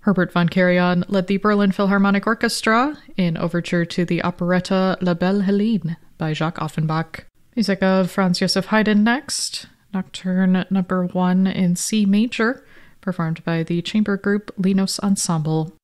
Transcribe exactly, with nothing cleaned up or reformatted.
Herbert von Karajan led the Berlin Philharmonic Orchestra in overture to the operetta La Belle Helene by Jacques Offenbach. Music of Franz Joseph Haydn next, Nocturne number one in C major, performed by the chamber group Linos Ensemble.